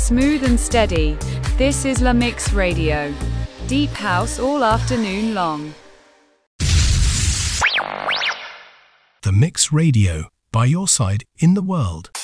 Smooth and steady. This is La Mix Radio. Deep house all afternoon long. The Mix Radio, by your side in the world.